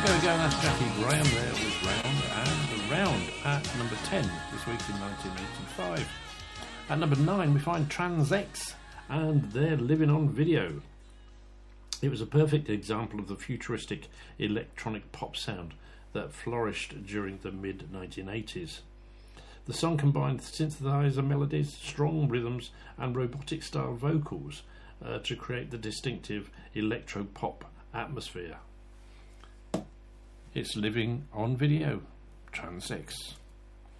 There we go, that's Jackie Graham there with Round and Round at number 10 this week in 1985. At number 9 we find Trans-X and they're Living on Video. It was a perfect example of the futuristic electronic pop sound that flourished during the mid-1980s. The song combined synthesizer melodies, strong rhythms and robotic-style vocals to create the distinctive electro-pop atmosphere. It's Living on Video, Trans-X.